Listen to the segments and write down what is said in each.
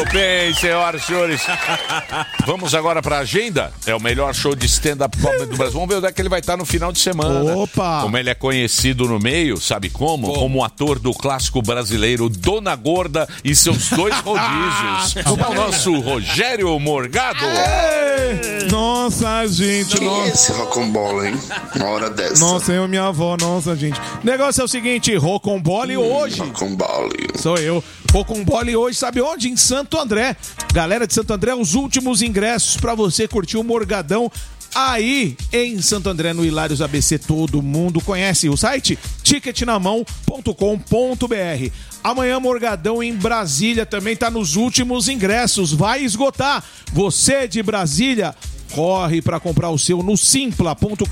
Muito bem, senhoras e senhores. Vamos agora para a agenda. É o melhor show de stand-up comedy do Brasil. Vamos ver onde é que ele vai estar no final de semana. Opa! Como ele é conhecido no meio, sabe como? Como ator do clássico brasileiro Dona Gorda e seus 2 rodízios. É o nosso Rogério Morgado. Nossa, gente. Esse rocambole, hein? Uma hora dessa. Nossa, eu e minha avó, nossa, gente. O negócio é o seguinte, rocambole hoje. Rocambole. Sou eu. Rocambole hoje, sabe onde? Em Santo André. Galera de Santo André, os últimos ingressos pra você curtir o Morgadão aí em Santo André, no Hilários ABC. Todo mundo conhece o site ticketnamão.com.br. Amanhã Morgadão em Brasília também tá nos últimos ingressos, vai esgotar. Você de Brasília, corre para comprar o seu no simpla.com.br.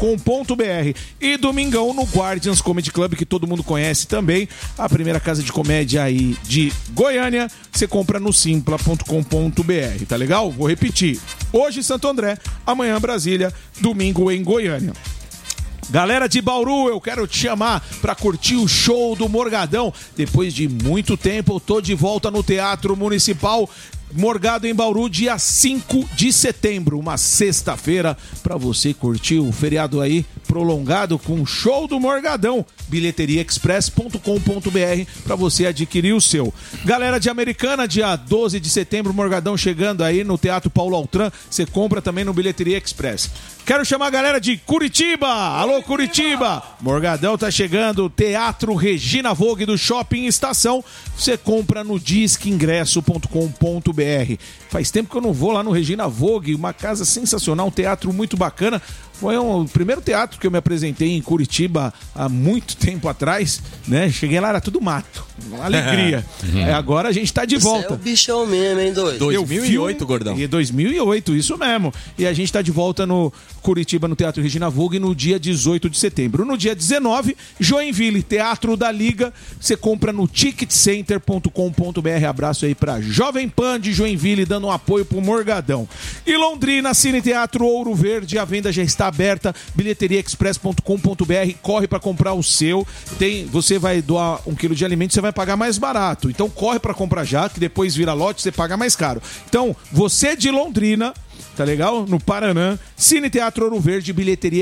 E domingão no Guardians Comedy Club, que todo mundo conhece também, a primeira casa de comédia aí de Goiânia. Você compra no simpla.com.br, tá legal? Vou repetir. Hoje Santo André, amanhã Brasília, domingo em Goiânia. Galera de Bauru, eu quero te chamar pra curtir o show do Morgadão. Depois de muito tempo, eu tô de volta no Teatro Municipal Morgado em Bauru, dia 5 de setembro, uma sexta-feira, pra você curtir o feriado aí prolongado com o show do Morgadão. bilheteriaexpress.com.br pra você adquirir o seu. Galera de Americana, dia 12 de setembro, Morgadão chegando aí no Teatro Paulo Altran. Você compra também no Bilheteria Express. Quero chamar a galera de Curitiba. Alô, Curitiba. Morgadão tá chegando. Teatro Regina Vogue do Shopping Estação. Você compra no disqueingresso.com.br. Faz tempo que eu não vou lá no Regina Vogue, uma casa sensacional, um teatro muito bacana. Foi o primeiro teatro que eu me apresentei em Curitiba há muito tempo atrás, né? Cheguei lá, era tudo mato. Uma alegria. Agora a gente tá de volta. Você é o bichão mesmo, hein, doido? 2008, gordão. E 2008, isso mesmo. E a gente tá de volta no Curitiba, no Teatro Regina Vogue, no dia 18 de setembro. No dia 19, Joinville, Teatro da Liga. Você compra no ticketcenter.com.br. Abraço aí pra Jovem Pan de Joinville, dando um apoio pro Morgadão. E Londrina, Cine Teatro Ouro Verde, a venda já está aberta, bilheteriaexpress.com.br. Corre para comprar o seu. Você vai doar 1 quilo de alimento, você vai pagar mais barato. Então corre para comprar já, que depois vira lote, você paga mais caro. Então, você de Londrina, tá legal? No Paraná, Cine Teatro Ouro Verde,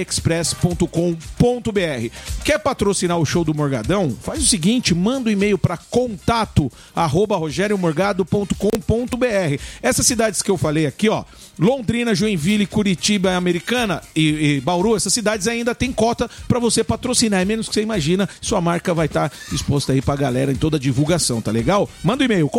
bilheteriaexpress.com.br. Quer patrocinar o show do Morgadão? Faz o seguinte, manda um e-mail para contato@rogeriomorgado.com.br. Essas cidades que eu falei aqui, ó, Londrina, Joinville, Curitiba, Americana e Bauru, essas cidades ainda tem cota para você patrocinar. É menos que você imagina, sua marca vai estar exposta aí pra galera em toda a divulgação, tá legal? Manda um e-mail,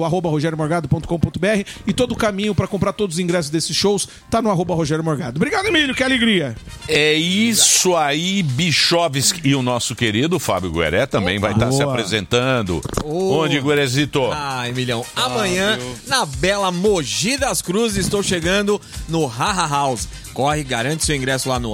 contato@rogeriomorgado.com.br, e todo o caminho para comprar todos os ingressos desses shows tá no @Rogério Morgado. Obrigado, Emílio, que alegria. É isso aí, Bichovski. E o nosso querido Fábio Gueré também vai estar se apresentando. Onde, Guerezito? Emilhão, amanhã, na bela Mogi das Cruzes, estou chegando no Haha House. Corre, garante seu ingresso lá no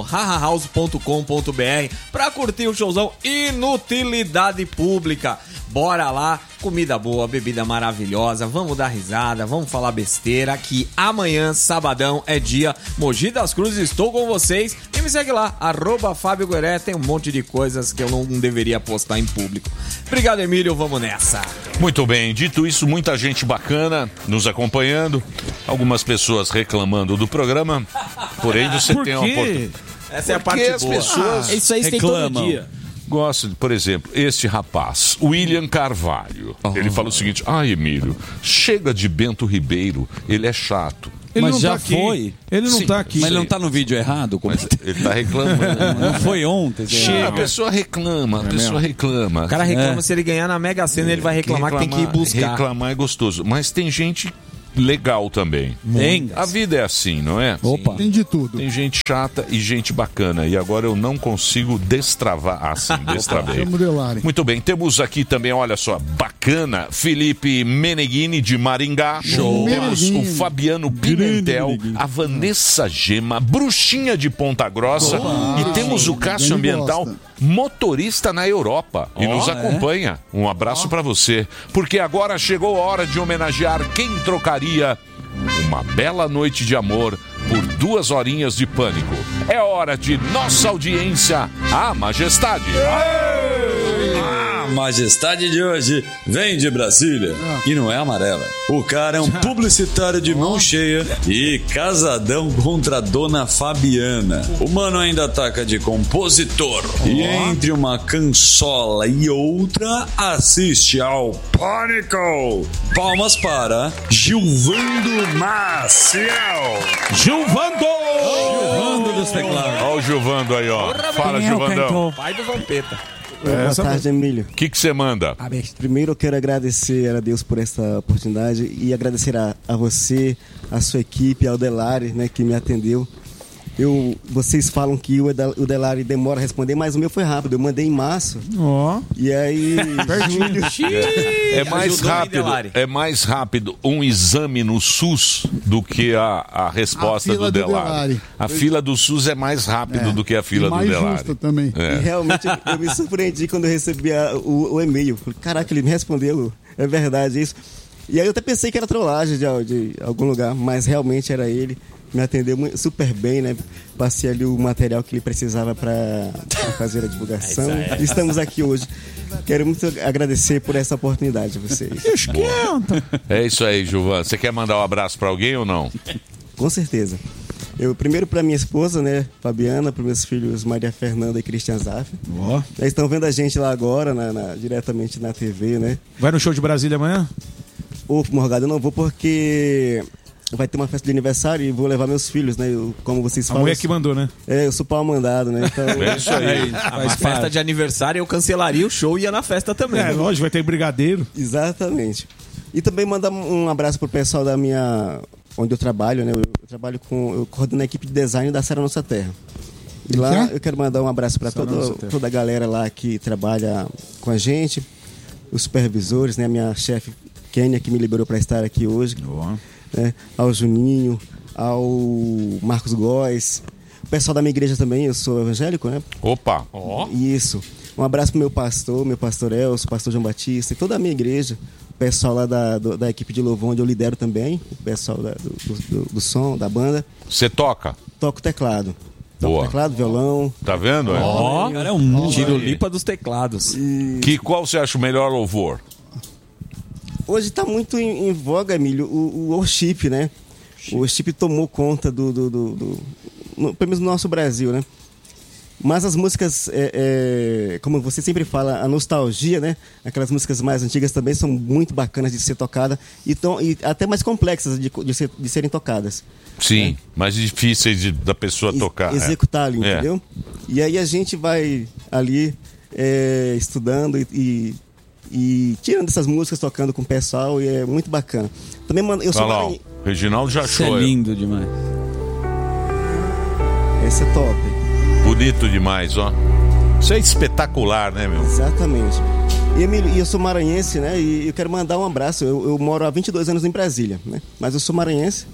hahahouse.com.br pra curtir o showzão Inutilidade Pública. Bora lá, comida boa, bebida maravilhosa, vamos dar risada, vamos falar besteira, que amanhã, sabadão, é dia Mogi das Cruzes, estou com vocês. E me segue lá, @Fábio Gueré, tem um monte de coisas que eu não deveria postar em público. Obrigado, Emílio, vamos nessa. Muito bem, dito isso, muita gente bacana nos acompanhando, algumas pessoas reclamando do programa, porém você tem uma oportunidade. Essa é a parte boa. As pessoas isso aí tem todo dia. Gosto, por exemplo, este rapaz, William Carvalho. Ele fala o seguinte: Emílio, chega de Bento Ribeiro, ele é chato. Ele mas não já tá aqui. foi. Ele não tá aqui. Mas ele não tá no vídeo errado? Mas ele tá reclamando. Não foi ontem? A pessoa reclama, reclama. O cara reclama, se ele ganhar na Mega Sena, ele vai reclamar que tem que ir buscar. Reclamar é gostoso, mas tem gente legal também. A vida é assim, não é? Opa. Tem de tudo. Tem gente chata e gente bacana. E agora eu não consigo destravar. Destravei. Muito bem, temos aqui também, olha só, bacana, Felipe Meneghini de Maringá. Show. Temos o Fabiano Pimentel, a Vanessa Gema, Bruxinha de Ponta Grossa. E temos o Cássio Ambiental, motorista na Europa. E nos acompanha. Um abraço pra você. Porque agora chegou a hora de homenagear quem trocaria uma bela noite de amor por 2 horinhas de pânico. É hora de nossa audiência, a Majestade. majestade de hoje vem de Brasília e não é amarela. O cara é um publicitário de mão cheia e casadão contra a dona Fabiana. O mano ainda ataca de compositor e entre uma cansola e outra assiste ao Pânico. Palmas para Gilvando Maciel. Gilvando! Gilvando dos teclados. Olha o Gilvando aí, ó. Fala, Gilvandão. Pai do Vampeta. Boa tarde, Emílio. O que você manda? Primeiro eu quero agradecer a Deus por essa oportunidade e agradecer a você, a sua equipe, ao Delari, né, que me atendeu. Vocês falam que o Delari demora a responder, mas o meu foi rápido. Eu mandei em março. E aí... É mais rápido. É mais rápido um exame no SUS do que a resposta do Delari. A fila do SUS é mais rápido do que a fila do Delari. Mais justa também. E realmente eu me surpreendi quando eu recebi o e-mail. Falei, caraca, ele me respondeu. É verdade isso. E aí eu até pensei que era trollagem de algum lugar, mas realmente era ele. Me atendeu super bem, né? Passei ali o material que ele precisava para fazer a divulgação. Estamos aqui hoje. Quero muito agradecer por essa oportunidade a vocês. É isso aí, Gilvan. Você quer mandar um abraço para alguém ou não? Com certeza. Eu primeiro para minha esposa, né, Fabiana, para meus filhos Maria Fernanda e Christian Zaff. Eles estão vendo a gente lá agora, diretamente na TV, né? Vai no show de Brasília amanhã? Morgado, eu não vou porque... vai ter uma festa de aniversário e vou levar meus filhos, né? Como vocês falam. A mulher que mandou, né? Eu sou pau mandado, né? Então... É isso aí. Mas festa de aniversário eu cancelaria o show e ia na festa também. Lógico, vai ter brigadeiro. Exatamente. E também mandar um abraço pro pessoal da minha... onde eu trabalho, né? Eu coordeno a equipe de design da Sara Nossa Terra. E lá eu quero mandar um abraço para toda a galera lá que trabalha com a gente, os supervisores, né? A minha chefe Kênia, que me liberou para estar aqui hoje. Né, ao Juninho, ao Marcos Góes, o pessoal da minha igreja também, eu sou evangélico, né? Opa! Isso. Um abraço pro meu pastor Elcio, pastor João Batista e toda a minha igreja, o pessoal lá da equipe de louvor, onde eu lidero também, o pessoal do som, da banda. Você toca? Toco teclado. Toco teclado, violão. Tá vendo? Cara, é um tiro-lipa dos teclados. Qual você acha o melhor louvor? Hoje está muito em voga, Emílio, o worship, né? O worship tomou conta pelo menos no nosso Brasil, né? Mas as músicas, como você sempre fala, a nostalgia, né? Aquelas músicas mais antigas também são muito bacanas de ser tocadas e até mais complexas de serem tocadas. Sim, mais difíceis da pessoa tocar. Executar ali, entendeu? E aí a gente vai ali estudando e tirando essas músicas, tocando com o pessoal, e é muito bacana. Também eu sou o Reginaldo já achou. Isso é lindo demais. Esse é top. Bonito demais, ó. Isso é espetacular, né, meu? Exatamente. E, Emílio, eu sou maranhense, né? E eu quero mandar um abraço. Eu moro há 22 anos em Brasília, né? Mas eu sou maranhense.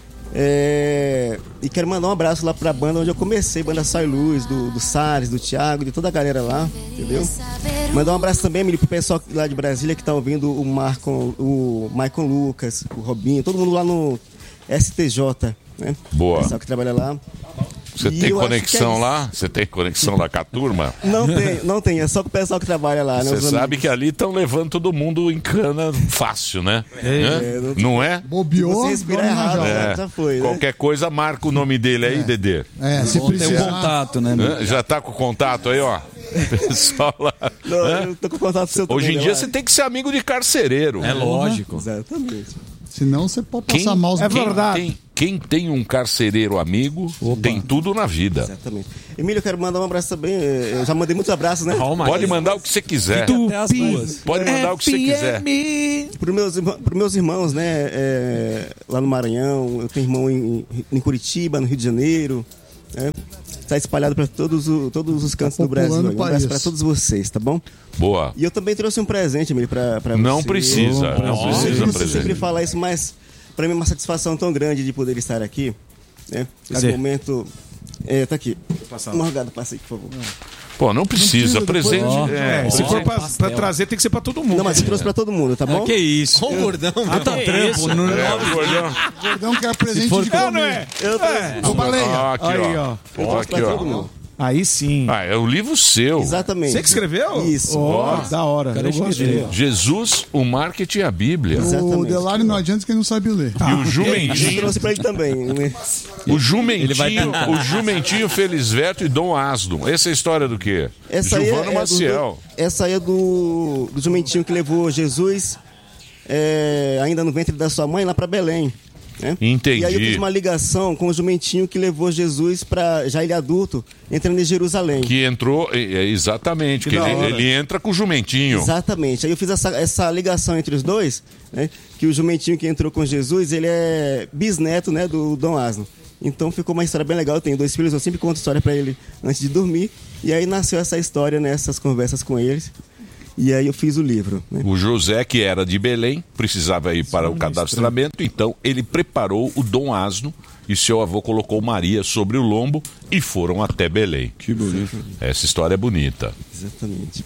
E quero mandar um abraço lá pra banda onde eu comecei, banda Sai Luz, do Salles, do Thiago, de toda a galera lá, entendeu? Mandar um abraço também, Emílio, pro pessoal lá de Brasília que tá ouvindo o Maicon Lucas, o Robinho, todo mundo lá no STJ, né? Boa. O pessoal que trabalha lá. Você tem conexão lá? Você tem conexão lá com a turma? Não tem, é só com o pessoal que trabalha lá, né? Você sabe que ali estão levando todo mundo em cana fácil, né? Não é? Bobeou, você respirar errado, já foi, né? Qualquer coisa, marca o nome dele aí, Dedê. Se precisar. Tem um contato, né? Já tá com o contato aí, ó. Pessoal lá. Não, eu tô com contato seu também. Hoje em dia você tem que ser amigo de carcereiro. É lógico. Exatamente. Senão você pode passar mal. É verdade. Quem tem um carcereiro amigo, tem tudo na vida. Exatamente. Emílio, eu quero mandar um abraço também. Eu já mandei muitos abraços, né? Pode mandar o que você quiser. Pode mandar o que você quiser. Para meus irmãos, né? Lá no Maranhão, eu tenho irmão em Curitiba, no Rio de Janeiro. Está espalhado para todos os cantos do Brasil. Um abraço para todos vocês, tá bom? Boa. E eu também trouxe um presente, Emílio, para você. Não precisa Você presente. sempre fala isso, mas para mim é uma satisfação tão grande de poder estar aqui, né? Nesse momento... tá aqui. Morgado, passa aí, por favor. Pô, não precisa. Presente. Se for pra trazer, tem que ser pra todo mundo. Não, mas eu trouxe pra todo mundo, tá bom? Que isso? Com o gordão. Trampo. O gordão quer presente de comer. Não é? Eu falei. Aqui, ó. Aqui, ó. Aí sim. É o livro seu. Exatamente. Você que escreveu? Isso. Da hora. Eu gostei. Jesus, o marketing e a Bíblia. O Delari não adianta quem não sabe ler. E o Eu Jumentinho. trouxe pra ele também. O Jumentinho Felisberto e Dom Asno. Essa é a história do quê? Giovano Maciel. Essa aí é do jumentinho que levou Jesus ainda no ventre da sua mãe lá pra Belém. Né? Entendi. E aí eu fiz uma ligação com o jumentinho que levou Jesus para já ele adulto, entrando em Jerusalém. Que entrou, exatamente, que ele entra com o jumentinho. Exatamente. Aí eu fiz essa ligação entre os dois, né? Que o jumentinho que entrou com Jesus, ele é bisneto, né, do Dom Asno. Então ficou uma história bem legal. Eu tenho 2 filhos, eu sempre conto história para ele antes de dormir. E aí nasceu essa história, nessas conversas com eles. E aí eu fiz o livro. Né? O José, que era de Belém, precisava ir para o cadastramento, então ele preparou o Dom Asno e seu avô colocou Maria sobre o lombo e foram até Belém. Que bonito. Essa história é bonita. Exatamente.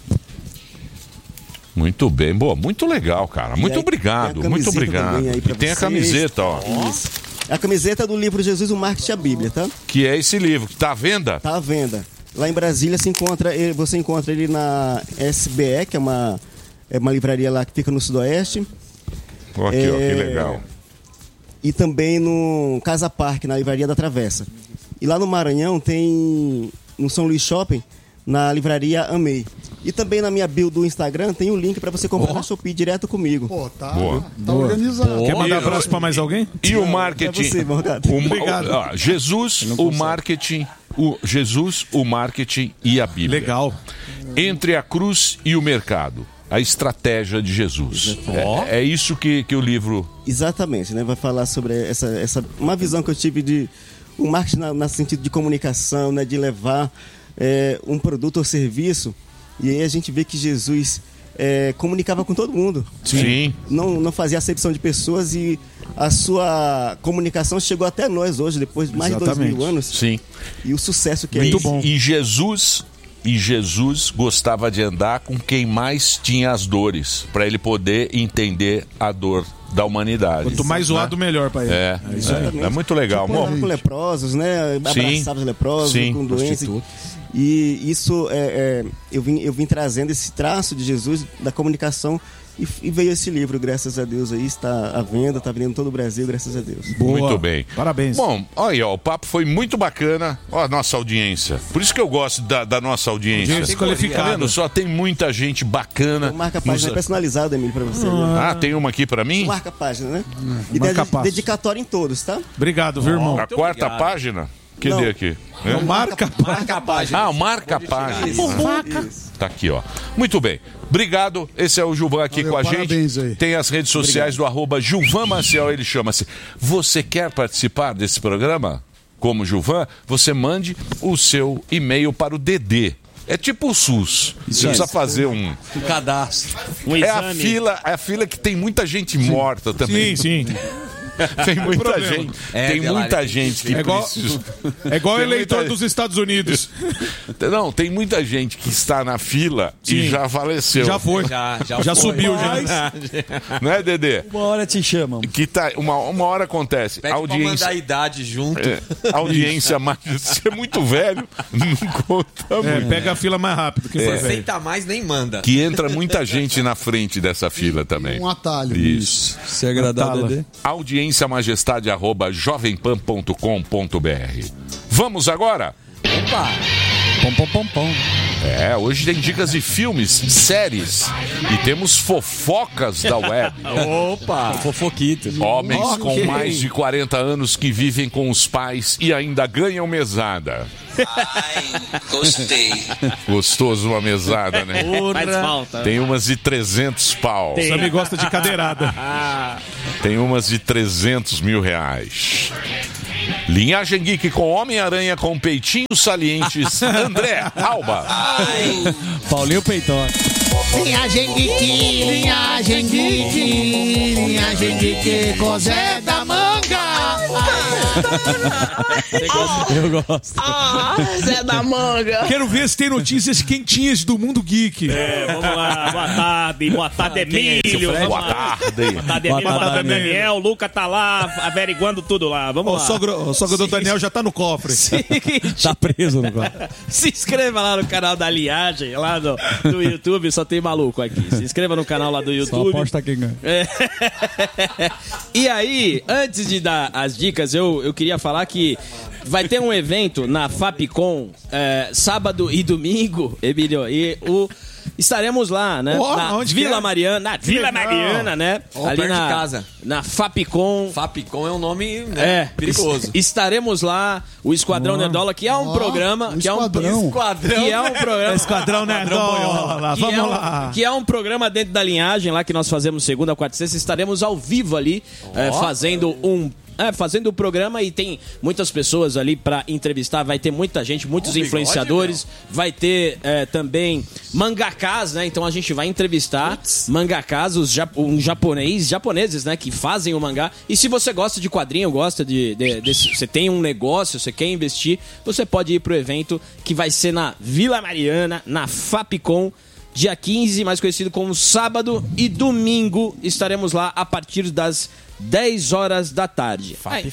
Muito bem, boa, muito legal, cara. Muito obrigado, muito obrigado. E tem a camiseta, ó. Isso. A camiseta do livro Jesus, o Marketing e a Bíblia, tá? Que é esse livro, que tá à venda? Tá à venda. Lá em Brasília você encontra ele na SBE, que é uma livraria lá que fica no Sudoeste. Aqui, ó, que legal. E também no Casa Parque, na livraria da Travessa. E lá no Maranhão tem, no São Luís Shopping, na livraria Amei. E também na minha bio do Instagram tem um link para você comprar na Shopee direto comigo. Pô, tá organizado. Quer mandar abraço para mais alguém? E o marketing? Você, Obrigado. Jesus, o marketing... Jesus, o marketing e a Bíblia. Legal. Entre a cruz e o mercado. A estratégia de Jesus. É isso que o livro... Exatamente, né? Vai falar sobre uma visão que eu tive de um marketing no sentido de comunicação, né? De levar um produto ou serviço. E aí a gente vê que Jesus comunicava com todo mundo. Sim. Não fazia acepção de pessoas e a sua comunicação chegou até nós hoje, depois de mais de 2000 anos. Sim. E o sucesso que é muito isso. Bom. E Jesus gostava de andar com quem mais tinha as dores, para ele poder entender a dor da humanidade. Quanto mais zoado, melhor para ele. É muito legal. Com leprosos, né? Abraçava os leprosos, com doenças. E isso, eu vim trazendo esse traço de Jesus, da comunicação, e veio esse livro, graças a Deus, aí está à venda, está vendendo em todo o Brasil, graças a Deus. Boa. Muito bem. Parabéns. Bom, olha, o papo foi muito bacana. Ó, a nossa audiência. Por isso que eu gosto da nossa audiência. Audiência qualificada. Tá vendo? Só tem muita gente bacana. Marca a página personalizada, Emílio, para você. Tem uma aqui para mim? Marca a página, né? E dedicatória em todos, tá? Obrigado, viu, irmão? A quarta página? Cadê aqui? Marca a página. Marca a página. Isso. Tá aqui, ó. Muito bem. Obrigado. Esse é o Gilvan aqui com a gente. Aí. Tem as redes sociais do @Gilvan Maciel, ele chama-se. Você quer participar desse programa? Como Gilvan, você mande o seu e-mail para o DD. É tipo o SUS. Você precisa fazer um cadastro. A fila que tem muita gente morta também. Sim. Tem muita gente. Tem muita gente que precisa. É igual eleitor dos Estados Unidos. Não, tem muita gente que está na fila e já faleceu. Já foi. Já subiu. Já. Não é, Dedê? Uma hora te chamam. Que tá, uma hora acontece. Pede pra mandar a idade junto. Audiência mais. Você é muito velho, não conta muito. Pega a fila mais rápido. Que Se aceita mais, nem manda. Que entra muita gente na frente dessa fila também. Um atalho. Isso. Se agradar, Dedê. audiênciamajestade@jovempam.com.br. Vamos agora? Opa! Pom. Hoje tem dicas de filmes, séries e temos fofocas da web. Opa! Fofoquitas. Homens com mais de 40 anos que vivem com os pais e ainda ganham mesada. Ai, gostei. Gostoso uma mesada, né? Faz falta. Tem umas de 300 pau. O Sammy gosta de cadeirada. Tem umas de 300 mil reais. Linhagem Geek com Homem-Aranha com peitinhos salientes. André Alba. Paulinho Peitó. Linhagem Geek com Zé da Manga. Eu gosto. Zé da Manga. Quero ver se tem notícias quentinhas do mundo geek. Vamos lá, boa tarde. tarde, boa tarde, Emílio. Boa tarde. Boa tarde, Emílio. Boa tarde, Daniel. O Luca tá lá averiguando tudo lá. Vamos lá. O sogro do Daniel já tá no cofre. Tá preso no cofre. Se inscreva lá no canal da Linhagem, lá do YouTube, só tem maluco aqui. Se inscreva no canal lá do YouTube. Só aposta quem ganha. E aí, antes de dar as dicas, eu queria falar que vai ter um evento na Fapcom sábado e domingo, Emílio, estaremos lá, né? Na Vila Mariana. Na Vila Mariana, né? Ali perto de casa. Na Fapcom. Fapcom é um nome, né, perigoso. Estaremos lá, o Esquadrão Nerdola, que é um programa. Que é um programa. Esquadrão Nerdola, vamos lá. Que é um programa dentro da Linhagem, lá que nós fazemos segunda, quarta e sexta. Estaremos ao vivo ali, fazendo o programa, e tem muitas pessoas ali pra entrevistar, vai ter muita gente, muitos influenciadores, vai ter também mangakas, né? Então a gente vai entrevistar mangakas, os japoneses, né? Que fazem o mangá. E se você gosta de quadrinho, gosta você tem um negócio, você quer investir, você pode ir pro evento que vai ser na Vila Mariana, na Fapcom, dia 15, mais conhecido como sábado e domingo. Estaremos lá a partir das 10 horas da tarde.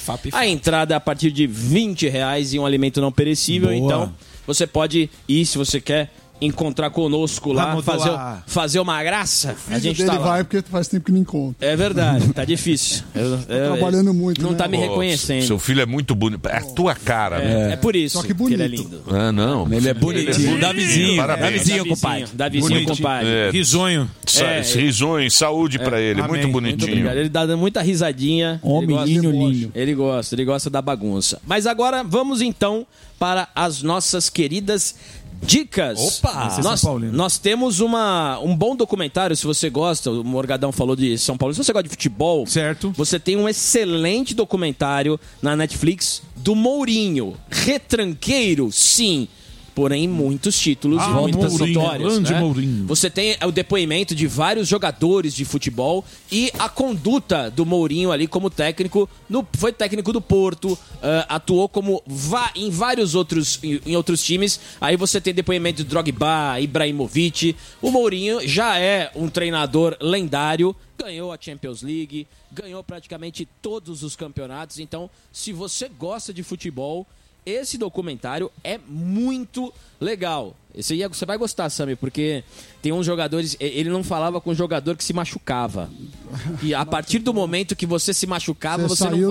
A entrada é a partir de R$20 e um alimento não perecível. Boa. Então, você pode ir, se você quer encontrar conosco lá, fazer uma graça. A gente tá lá. Vai porque faz tempo que não encontra. É verdade, tá difícil. Trabalhando muito, não, né? Tá me reconhecendo. Seu filho é muito bonito. É a tua cara, né? É por isso que bonito. ele é lindo. Não. Ele é bonitinho. Davizinho. Davizinho, compadre. Davizinho, compadre. Risonho. Risonho, saúde pra ele. Amém. Muito bonitinho. Muito ele dá muita risadinha. Lindo. Ele gosta da bagunça. Mas agora vamos então para as nossas queridas dicas. Opa! Nós temos um bom documentário, se você gosta. O Morgadão falou de São Paulo. Se você gosta de futebol, certo, você tem um excelente documentário na Netflix do Mourinho. Retranqueiro, sim. Porém, muitos títulos e muitas vitórias. Né? Você tem o depoimento de vários jogadores de futebol e a conduta do Mourinho ali como técnico. Foi técnico do Porto, atuou como em vários outros times. Aí você tem depoimento de Drogba, Ibrahimovic. O Mourinho já é um treinador lendário. Ganhou a Champions League, ganhou praticamente todos os campeonatos. Então, se você gosta de futebol, esse documentário é muito legal. Você vai gostar, Sammy, porque tem uns jogadores... Ele não falava com um jogador que se machucava. E a partir do momento que você se machucava,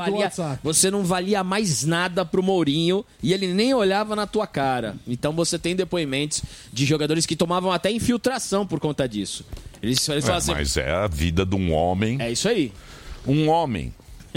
você não valia mais nada pro Mourinho, e ele nem olhava na tua cara. Então você tem depoimentos de jogadores que tomavam até infiltração por conta disso. Eles falam assim, mas é a vida de um homem. É isso aí. Um homem.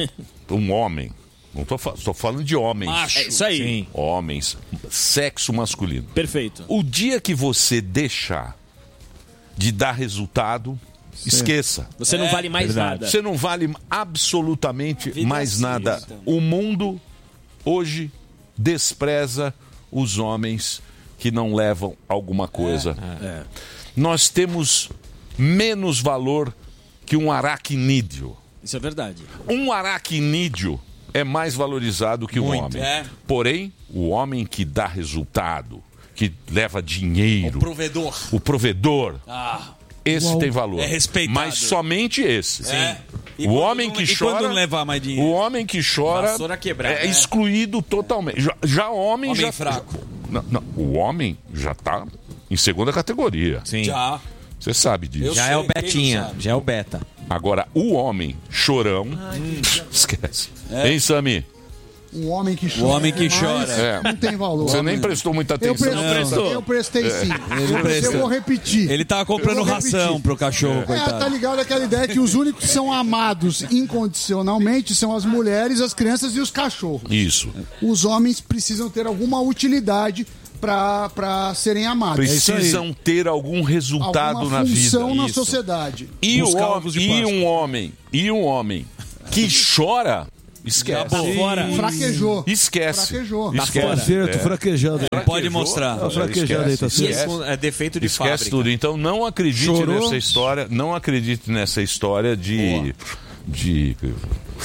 Não tô falando de homens. Macho. É isso aí. Sim. Homens. Sexo masculino. Perfeito. O dia que você deixar de dar resultado, esqueça. Você não vale mais nada. Você não vale absolutamente mais nada. O mundo hoje despreza os homens que não levam alguma coisa. Nós temos menos valor que um aracnídeo. Isso é verdade. Um aracnídeo é mais valorizado que um homem. Porém, o homem que dá resultado, que leva dinheiro, o provedor, esse tem valor. É respeitado. Mas somente esse. O homem que chora, quando não levar mais dinheiro? O homem que chora é excluído totalmente. Já o homem já fraco. Não, o homem já está em segunda categoria. Sim. Já. Você sabe disso. Já é o Betinha, já é o Beta. Agora, o homem chorão, esquece. Hein, Sami? Um homem que chora. O homem que chora. Não tem valor. Você nem prestou muita atenção. Eu prestei sim. Eu vou repetir. Ele tava comprando ração pro cachorro, coitado. Tá ligado aquela ideia que os únicos que são amados incondicionalmente são as mulheres, as crianças e os cachorros. Isso. Os homens precisam ter alguma utilidade para serem amados. Precisam ter algum resultado na vida. Função na sociedade. E um homem que chora, esquece. Fraquejou. Esquece. Tá certo, fraquejado. Pode mostrar. Fraquejado aí, tá certo. Isso é defeito de fábrica. Esquece tudo. Então não acredite nessa história. Não acredite nessa história de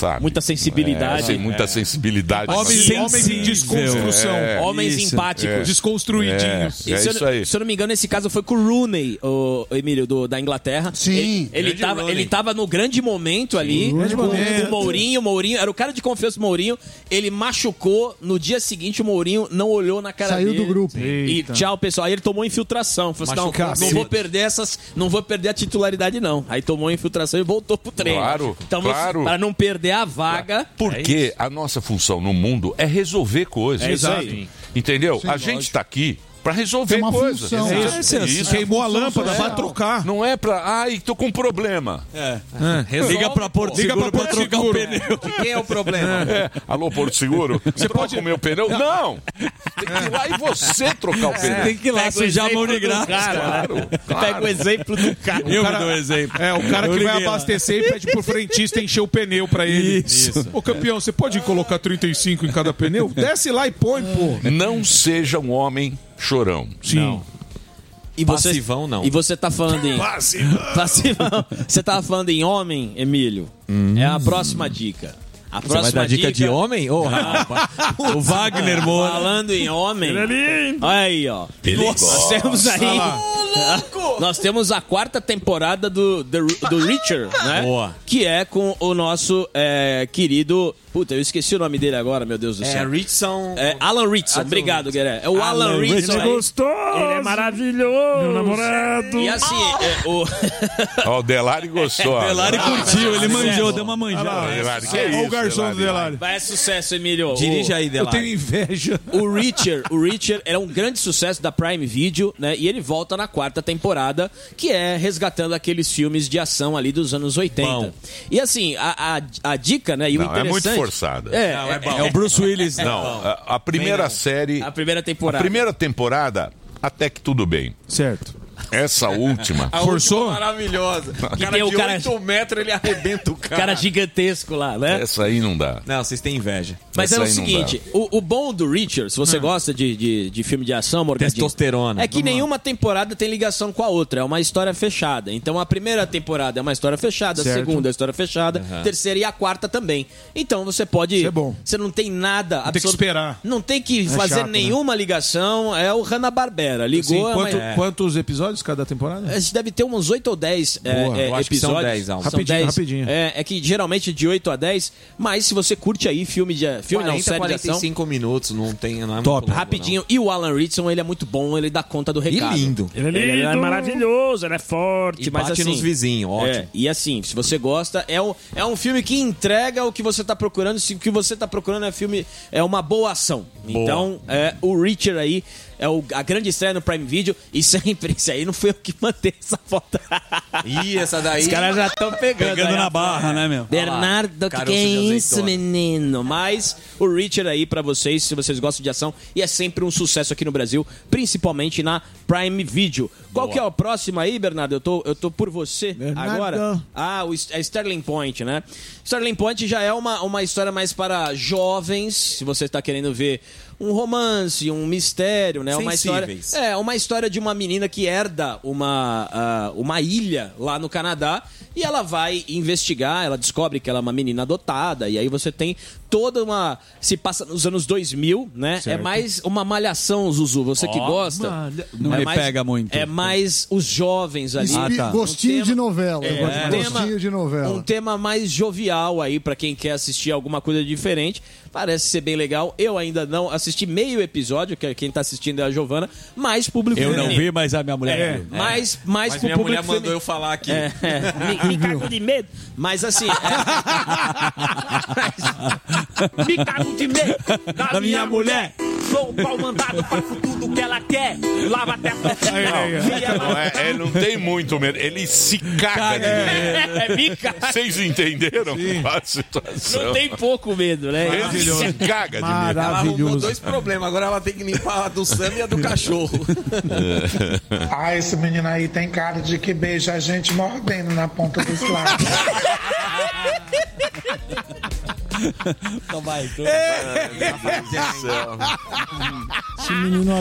sabe? Muita sensibilidade. Tem muita sensibilidade. Homens em desconstrução. Homens empáticos. Desconstruidinhos. Isso aí. Se eu não me engano, esse caso foi com o Rooney, o Emílio, da Inglaterra. Sim. Ele tava no grande momento ali, com o Mourinho. O Mourinho era o cara de confiança do Mourinho. Ele machucou. No dia seguinte, o Mourinho não olhou na cara dele. Saiu do grupo. E tchau, pessoal. Aí ele tomou infiltração. Falou assim, não vou perder a titularidade, não. Aí tomou infiltração e voltou pro treino. Claro, então, claro. Para não perder a vaga. Porque a nossa função no mundo é resolver coisas. Exato. Entendeu? A gente tá aqui pra resolver coisas. Isso. Queimou a lâmpada, vai trocar. Não é pra... Ai, tô com um problema. Liga pra Porto Seguro pra trocar o pneu. Quem é o problema? Alô, Porto Seguro? Você pode comer o pneu? Não! Tem que ir lá e você trocar o pneu. Tem que ir lá sujar a mão de graça. Claro. Pega o exemplo do cara. Eu dou o exemplo. O cara que vai abastecer e pede pro frentista encher o pneu pra ele. Isso. Ô, campeão, você pode colocar 35 em cada pneu? Desce lá e põe, pô. Não seja um homem chorão. Sim. Não. E você, Passivão, não. E você tá falando em... Passivão. Você tava falando em homem, Emílio? É a próxima dica. A Você vai dar dica de homem? Oh, o Wagner Moura. Falando em homem... Olha aí, ó. Nós temos aí... Nós temos a 4ª temporada do Reacher, né? Boa. Que é com o nosso querido... Puta, eu esqueci o nome dele agora, meu Deus do céu. Alan Ritson. Obrigado, Guilherme. É o Alan Ritson. Ele é gostoso. Ele é maravilhoso. Meu namorado. E assim, o Delari gostou. Delari curtiu, ele manjou, deu uma manjada. Olha o garçom do Delari. Vai sucesso, Emílio. Dirige aí, Delari. Eu tenho inveja. O Reacher é um grande sucesso da Prime Video, né? E ele volta na 4ª temporada, que é resgatando aqueles filmes de ação ali dos anos 80. Bom. E assim, a dica, né? E o interessante... É muito forçada. É o Bruce Willis. Não, a primeira série... A primeira temporada. A primeira temporada, até que tudo bem. Certo. Essa última... Forçou? Maravilhosa. O Que cara tem o de cara- 8 metros, ele arrebenta o cara. Cara gigantesco lá, né? Essa aí não dá. Não, vocês têm inveja. Mas Essa é o aí não seguinte, o bom do Reacher, se você gosta de filme de ação, Morgadinho, Testosterona. é que nenhuma temporada tem ligação com a outra, é uma história fechada. Então a primeira temporada é uma história fechada, a Certo. segunda é uma história fechada, a terceira e a 4ª também. Então você pode... Isso é bom. Você não tem nada... Tem que esperar. Não tem que fazer chato, né? nenhuma ligação, é o Hanna-Barbera. Ligou... Sim, mas- quantos episódios cada temporada? a gente deve ter uns 8 ou 10 eu acho que são episódios. 10, Alves. São Rapidinho, 10. rapidinho. É que geralmente de 8 a 10, mas se você curte aí filme não, série de ação, 45 minutos, não é Top. muito longo, rapidinho. E o Alan Ritson, ele é muito bom, ele dá conta do não. E recado. lindo. Ele é maravilhoso, ele é forte, E mas bate assim, nos vizinhos, ótimo. e assim, se você gosta, é um filme que entrega o que você tá procurando. Se o que você tá procurando é uma boa ação. Então, o Reacher aí é a grande estreia no Prime Video. E sempre, isso aí não foi eu que mandei essa foto. Ih, essa daí... Os caras já estão pegando aí na a barra, né, meu? Bernardo, Caroço que é de isso, azeitona. menino? Mas o Reacher aí pra vocês, se vocês gostam de ação, e é sempre um sucesso aqui no Brasil, principalmente na Prime Video. Qual que é o próximo aí, Bernardo? Eu tô por você Bernardo. agora. É Sterling Point, né? Sterling Point já é uma história mais para jovens, se você está querendo ver um romance, um mistério, né? Sensíveis. Uma história de uma menina que herda uma ilha lá no Canadá e ela vai investigar, ela descobre que ela é uma menina adotada e aí você tem toda uma... Se passa nos anos 2000, né? Certo. É mais uma malhação, Zuzu, você que gosta. Não me pega muito. É mais os jovens ali. Gostinho de novela. Eu gosto de gostinho de Um novela. tema mais jovial aí pra quem quer assistir alguma coisa diferente. Parece ser bem legal. Eu ainda não assisti meio episódio, que quem tá assistindo é a Giovana, mais público Eu não feminino. vi, mas a minha mulher viu. Mais Mas pro minha público mulher mandou feminino. eu falar aqui. Me cago de medo. Mas assim... Me cago de medo da minha mulher. Sou o pau mandado, faço tudo que ela quer. Lava até a Não tem muito medo. Ele se caga de medo. me caga. Vocês entenderam a situação? Não tem pouco medo, né? Ele se caga de medo. Ela arrumou 2 problemas. Agora ela tem que limpar a do Sam e a do cachorro. Ah, esse menino aí tem cara de que beija a gente mordendo na ponta dos lábios. Esse menino